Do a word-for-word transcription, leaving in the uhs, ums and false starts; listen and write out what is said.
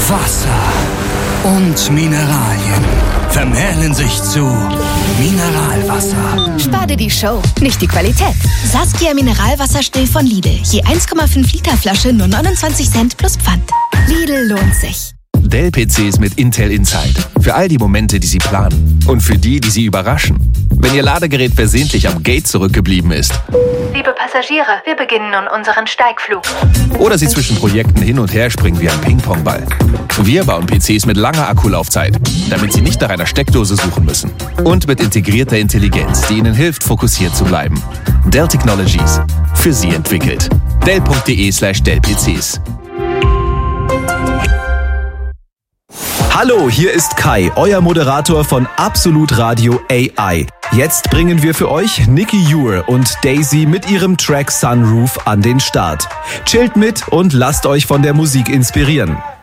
Wasser und Mineralien vermählen sich zu Mineralwasser. Spar dir die Show, nicht die Qualität. Saskia Mineralwasser still von Lidl. Je eins Komma fünf Liter Flasche nur neunundzwanzig Cent plus Pfand. Lidl lohnt sich. Dell-P Cs mit Intel Inside. Für all die Momente, die Sie planen. Und für die, die Sie überraschen. Wenn Ihr Ladegerät versehentlich am Gate zurückgeblieben ist. Liebe Passagiere, wir beginnen nun unseren Steigflug. Oder Sie zwischen Projekten hin und her springen wie ein Ping-Pong-Ball. Wir bauen P Cs mit langer Akkulaufzeit, damit Sie nicht nach einer Steckdose suchen müssen. Und mit integrierter Intelligenz, die Ihnen hilft, fokussiert zu bleiben. Dell Technologies. Für Sie entwickelt. Dell.de slash Dell-PCs. Hallo, hier ist Kai, euer Moderator von Absolut Radio A I. Jetzt bringen wir für euch Nicky Ure und Daisy mit ihrem Track Sunroof an den Start. Chillt mit und lasst euch von der Musik inspirieren.